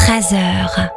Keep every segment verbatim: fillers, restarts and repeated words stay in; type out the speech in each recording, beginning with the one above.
treize heures.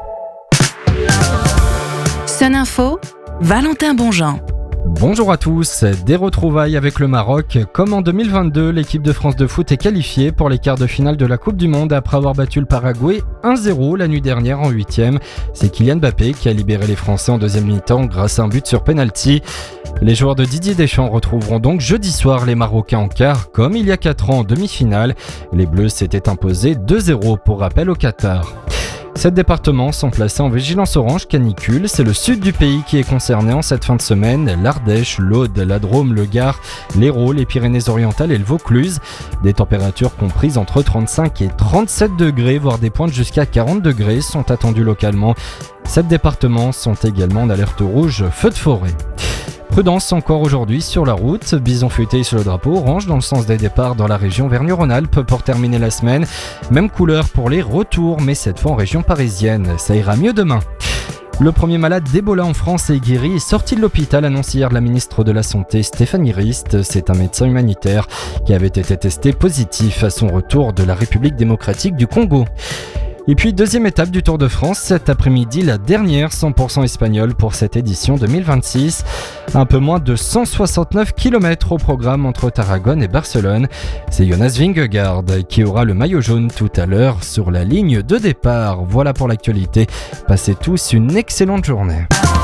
Sun Info, Valentin Bonjean. Bonjour à tous, des retrouvailles avec le Maroc. Comme en deux mille vingt-deux, l'équipe de France de foot est qualifiée pour les quarts de finale de la Coupe du Monde après avoir battu le Paraguay un zéro la nuit dernière en huitième. C'est Kylian Mbappé qui a libéré les Français en deuxième mi-temps grâce à un but sur penalty. Les joueurs de Didier Deschamps retrouveront donc jeudi soir les Marocains en quart, comme il y a quatre ans en demi-finale. Les Bleus s'étaient imposés deux zéro pour rappel au Qatar. Sept départements sont placés en vigilance orange canicule. C'est le sud du pays qui est concerné en cette fin de semaine. L'Ardèche, l'Aude, la Drôme, le Gard, l'Hérault, les Pyrénées-Orientales et le Vaucluse. Des températures comprises entre trente-cinq et trente-sept degrés, voire des pointes jusqu'à quarante degrés sont attendues localement. Sept départements sont également en alerte rouge feu de forêt. Prudence encore aujourd'hui sur la route, bison futé sur le drapeau orange dans le sens des départs dans la région Vergne-Rhône-Alpes pour terminer la semaine. Même couleur pour les retours, mais cette fois en région parisienne. Ça ira mieux demain. Le premier malade d'Ebola en France est guéri et sorti de l'hôpital, annonce hier la ministre de la Santé Stéphanie Rist. C'est un médecin humanitaire qui avait été testé positif à son retour de la République démocratique du Congo. Et puis deuxième étape du Tour de France, cet après-midi, la dernière cent pour cent espagnole pour cette édition deux mille vingt-six. Un peu moins de cent soixante-neuf kilomètres au programme entre Tarragone et Barcelone. C'est Jonas Vingegaard qui aura le maillot jaune tout à l'heure sur la ligne de départ. Voilà pour l'actualité. Passez tous une excellente journée.